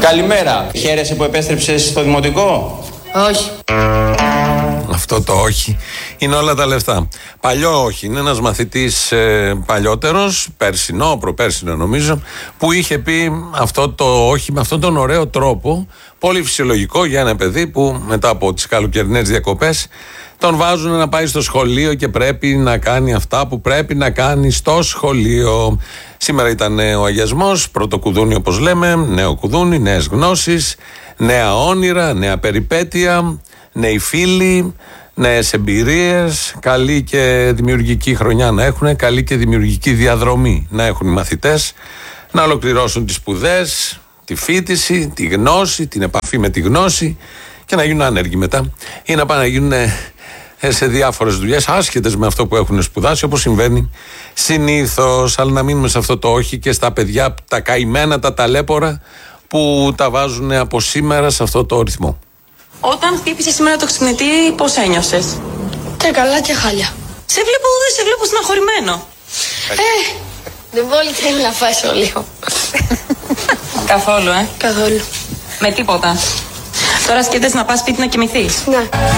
Καλημέρα. Χαίρεσαι που επέστρεψες στο δημοτικό? Όχι. Αυτό το όχι είναι όλα τα λεφτά. Παλιό όχι. Είναι ένας μαθητής παλιότερος, προπέρσινο νομίζω, που είχε πει αυτό το όχι με αυτόν τον ωραίο τρόπο. Πολύ φυσιολογικό για ένα παιδί που μετά από τις καλοκαιρινές διακοπές τον βάζουν να πάει στο σχολείο και πρέπει να κάνει αυτά που πρέπει να κάνει στο σχολείο. Σήμερα ήταν ο αγιασμός, πρώτο κουδούνι όπως λέμε, νέο κουδούνι, νέες γνώσεις, νέα όνειρα, νέα περιπέτεια, νέοι φίλοι, νέες εμπειρίες, καλή και δημιουργική χρονιά να έχουν, καλή και δημιουργική διαδρομή να έχουν οι μαθητές, να ολοκληρώσουν τις σπουδές, τη φοιτηση, τη γνώση, την επαφή με τη γνώση και να γίνουν άνεργοι μετά ή να πάνε να γίνουν σε διάφορες δουλειές άσχετες με αυτό που έχουν σπουδάσει, όπως συμβαίνει συνήθως. Αλλά να μείνουμε σε αυτό το όχι και στα παιδιά, τα καημένα, τα ταλέπορα που τα βάζουν από σήμερα σε αυτό το ρυθμό. Όταν χτύπησε σήμερα το ξυπνητήρι, πώς ένιωσες? Και καλά και χάλια. Δεν σε βλέπω στεναχωρημένο. Δεν πολύ θέλει να φάει σχολείο. Καθόλου, Καθόλου. Με τίποτα. Τώρα σκέφτεσαι να πας σπίτι να κοιμηθείς? Ναι.